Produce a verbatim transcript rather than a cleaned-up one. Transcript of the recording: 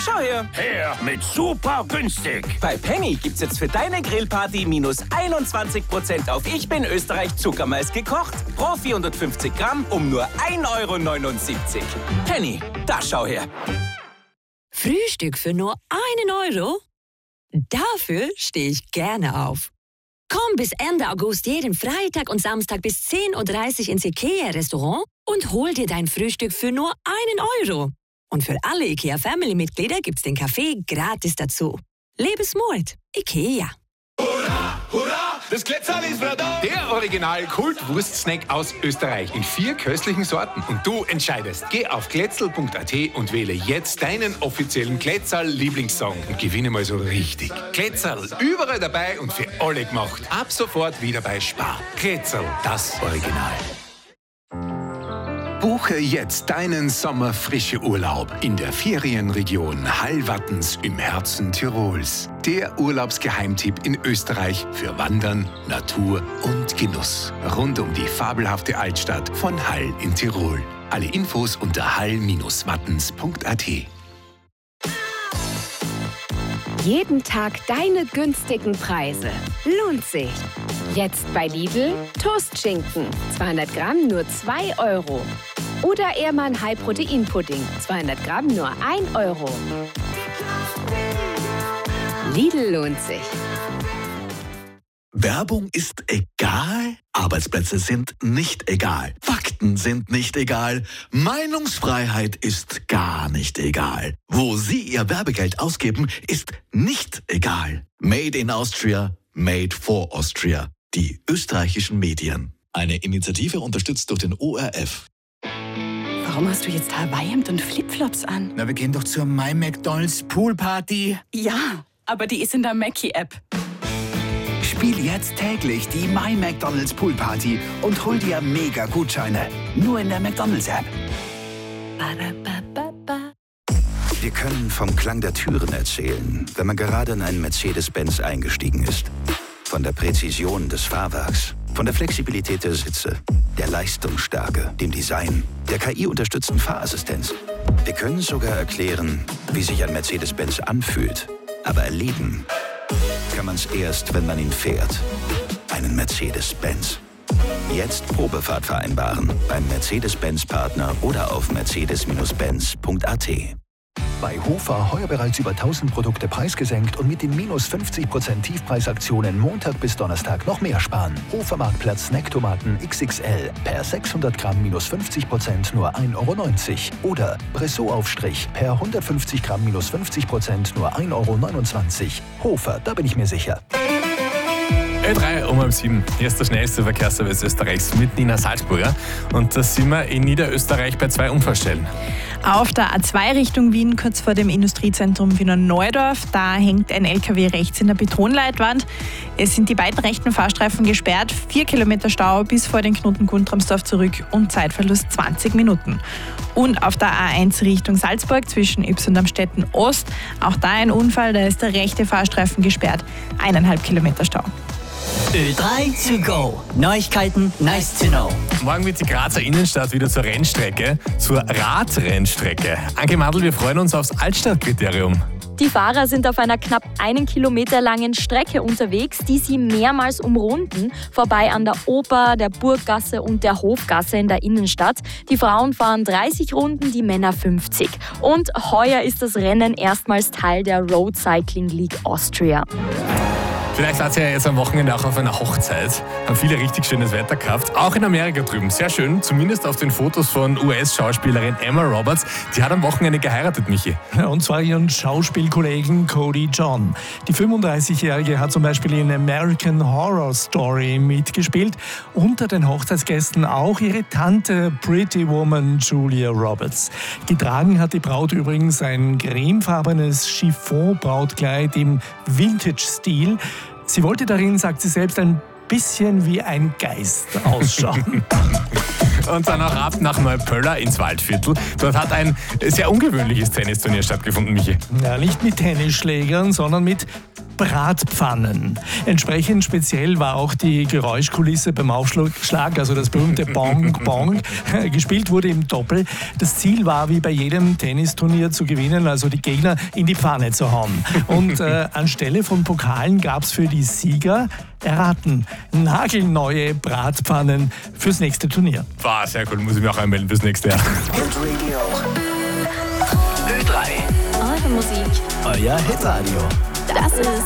schau her. Her mit super günstig. Bei Penny gibt's jetzt für deine Grillparty minus einundzwanzig Prozent auf Ich bin Österreich Zuckermais gekocht. Pro vierhundertfünfzig Gramm um nur ein Euro neunundsiebzig. Penny, da schau her. Frühstück für nur einen Euro? Dafür stehe ich gerne auf. Komm bis Ende August jeden Freitag und Samstag bis zehn Uhr dreißig ins IKEA-Restaurant und hol dir dein Frühstück für nur einen Euro. Und für alle IKEA-Family-Mitglieder gibt's den Kaffee gratis dazu. Lebensmut. IKEA. Hurra, hurra, das Glätzerl ist wieder da. Der Original-Kult-Wurst-Snack aus Österreich in vier köstlichen Sorten. Und du entscheidest. Geh auf glätzerl punkt at und wähle jetzt deinen offiziellen Glätzerl-Lieblingssong und gewinne mal so richtig. Glätzerl, überall dabei und für alle gemacht. Ab sofort wieder bei Spar. Glätzerl, das Original. Buche jetzt deinen Sommerfrische-Urlaub in der Ferienregion Hallwattens im Herzen Tirols. Der Urlaubsgeheimtipp in Österreich für Wandern, Natur und Genuss. Rund um die fabelhafte Altstadt von Hall in Tirol. Alle Infos unter hall Bindestrich wattens punkt at. Jeden Tag deine günstigen Preise. Lohnt sich. Jetzt bei Lidl Toastschinken. zweihundert Gramm nur zwei Euro. Oder Ehrmann High-Protein-Pudding. zweihundert Gramm nur ein Euro. Lidl lohnt sich. Werbung ist egal, Arbeitsplätze sind nicht egal, Fakten sind nicht egal, Meinungsfreiheit ist gar nicht egal. Wo Sie Ihr Werbegeld ausgeben, ist nicht egal. Made in Austria, made for Austria. Die österreichischen Medien. Eine Initiative unterstützt durch den O R F. Warum hast du jetzt Hawaii-Hemd und Flipflops an? Na, wir gehen doch zur My McDonald's Poolparty. Ja, aber die ist in der Mackie-App. Spiel jetzt täglich die My McDonald's Poolparty und hol dir mega Gutscheine. Nur in der McDonald's-App. Wir können vom Klang der Türen erzählen, wenn man gerade in einen Mercedes-Benz eingestiegen ist. Von der Präzision des Fahrwerks, von der Flexibilität der Sitze, der Leistungsstärke, dem Design, der K I-unterstützten Fahrassistenz. Wir können sogar erklären, wie sich ein Mercedes-Benz anfühlt. Aber erleben kann man es erst, wenn man ihn fährt. Einen Mercedes-Benz. Jetzt Probefahrt vereinbaren beim Mercedes-Benz-Partner oder auf mercedes Bindestrich benz punkt at. Bei Hofer heuer bereits über tausend Produkte preisgesenkt und mit den minus fünfzig Prozent Tiefpreisaktionen Montag bis Donnerstag noch mehr sparen. Hofer Marktplatz Snacktomaten X X L per sechshundert Gramm minus fünfzig Prozent nur ein Euro neunzig. Oder Bressot-Aufstrich per hundertfünfzig Gramm minus fünfzig Prozent nur ein Euro neunundzwanzig. Hofer, da bin ich mir sicher. Ö drei um halb sieben. Hier ist der schnellste Verkehrsservice Österreichs mit Nina Salzburger. Und da sind wir in Niederösterreich bei zwei Unfallstellen. Auf der A zwei Richtung Wien, kurz vor dem Industriezentrum Wiener Neudorf, da hängt ein L K W rechts in der Betonleitwand. Es sind die beiden rechten Fahrstreifen gesperrt, vier Kilometer Stau bis vor den Knoten Guntramsdorf zurück und Zeitverlust zwanzig Minuten. Und auf der A eins Richtung Salzburg zwischen Ybbs und Amstetten Ost, auch da ein Unfall, da ist der rechte Fahrstreifen gesperrt, eineinhalb Kilometer Stau. Ö drei to go. Neuigkeiten, nice to know. Morgen wird die Grazer Innenstadt wieder zur Rennstrecke, zur Radrennstrecke. Anke Madl, wir freuen uns aufs Altstadtkriterium. Die Fahrer sind auf einer knapp einen Kilometer langen Strecke unterwegs, die sie mehrmals umrunden, vorbei an der Oper, der Burggasse und der Hofgasse in der Innenstadt. Die Frauen fahren dreißig Runden, die Männer fünfzig. Und heuer ist das Rennen erstmals Teil der Road Cycling League Austria. Vielleicht seid ihr ja jetzt am Wochenende auch auf einer Hochzeit. Haben viele richtig schönes Wetter gehabt. Auch in Amerika drüben. Sehr schön, zumindest auf den Fotos von U S-Schauspielerin Emma Roberts. Die hat am Wochenende geheiratet, Michi. Ja, und zwar ihren Schauspielkollegen Cody John. Die fünfunddreißigjährige hat zum Beispiel in American Horror Story mitgespielt. Unter den Hochzeitsgästen auch ihre Tante Pretty Woman Julia Roberts. Getragen hat die Braut übrigens ein cremefarbenes Chiffon-Brautkleid im Vintage-Stil. Sie wollte darin, sagt sie selbst, ein bisschen wie ein Geist ausschauen. Und dann auch ab nach Neupöller ins Waldviertel. Dort hat ein sehr ungewöhnliches Tennisturnier stattgefunden, Michi. Ja, nicht mit Tennisschlägern, sondern mit Bratpfannen. Entsprechend speziell war auch die Geräuschkulisse beim Aufschlag, also das berühmte Bong Bong. Gespielt wurde im Doppel. Das Ziel war, wie bei jedem Tennisturnier zu gewinnen, also die Gegner in die Pfanne zu hauen. Und äh, anstelle von Pokalen gab es für die Sieger, erraten, nagelneue Bratpfannen fürs nächste Turnier. War sehr cool, muss ich mich auch anmelden fürs nächste Jahr. Ö drei. Eure Musik. Euer Hitradio. Das ist